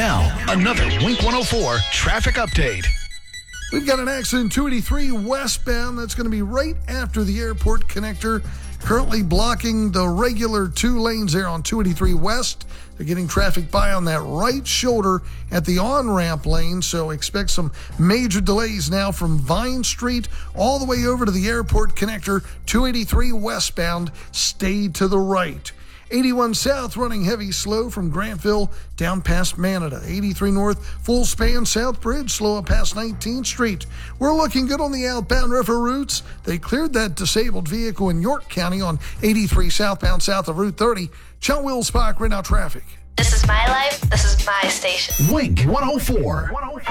Now, another Wink 104 traffic update. We've got an accident 283 westbound that's going to be right after the airport connector, currently blocking the regular 2 lanes there on 283 west. They're getting traffic by on that right shoulder at the on-ramp lane, so expect some major delays now from Vine Street all the way over to the airport connector. 283 westbound, stay to the right. 81 south running heavy slow from Grantville down past Manada. 83 north full span South Bridge slow up past 19th Street. We're looking good on the outbound river routes. They cleared that disabled vehicle in York County on 83 southbound south of Route 30. Chunt Wills Park, right now traffic. This is my life. This is my station. Wink 104.